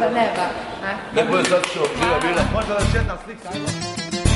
Da ne ba. Ne bude zato što bila. Možda da još jedna slika.